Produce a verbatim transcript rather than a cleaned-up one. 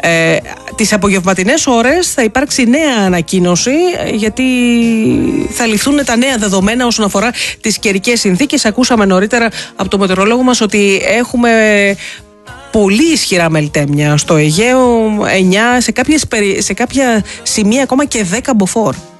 Ε, τις απογευματινές ώρες θα υπάρξει νέα ανακοίνωση, γιατί θα ληφθούν τα νέα δεδομένα όσον αφορά τις καιρικές συνθήκες. Ακούσαμε νωρίτερα από το μετεωρολόγο μας ότι έχουμε πολύ ισχυρά μελτέμια στο Αιγαίο, εννιά, σε, κάποιες, σε κάποια σημεία ακόμα και δέκα μποφόρ.